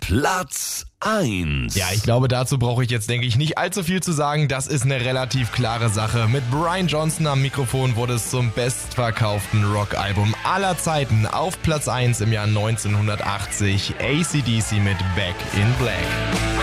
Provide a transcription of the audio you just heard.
Platz 1. Ja, ich glaube, dazu brauche ich jetzt, denke ich, nicht allzu viel zu sagen. Das ist eine relativ klare Sache. Mit Brian Johnson am Mikrofon wurde es zum bestverkauften Rockalbum aller Zeiten. Auf Platz 1 im Jahr 1980 AC/DC mit Back in Black.